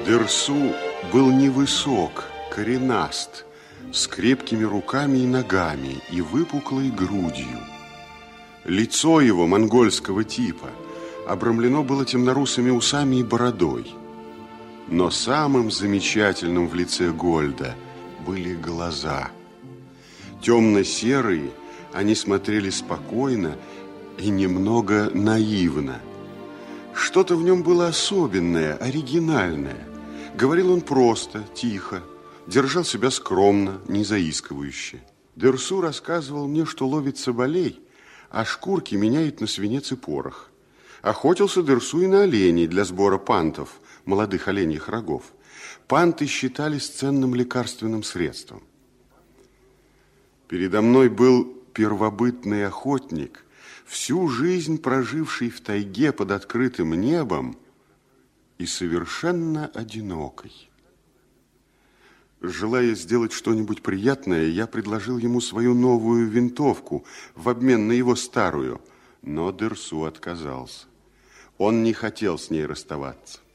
Дерсу был невысок, коренаст, с крепкими руками и ногами и выпуклой грудью. Лицо его монгольского типа обрамлено было темнорусыми усами и бородой. Но самым замечательным в лице Гольда были глаза. Темно-серые, они смотрели спокойно и немного наивно. Что-то в нем было особенное, оригинальное. Говорил он просто, тихо, держал себя скромно, не заискивающе. Дерсу рассказывал мне, что ловит соболей, а шкурки меняет на свинец и порох. Охотился Дерсу и на оленей для сбора пантов, молодых оленьих рогов. Панты считались ценным лекарственным средством. Передо мной был первобытный охотник, всю жизнь проживший в тайге под открытым небом и совершенно одинокий. Желая сделать что-нибудь приятное, я предложил ему свою новую винтовку в обмен на его старую, но Дерсу отказался. Он не хотел с ней расставаться.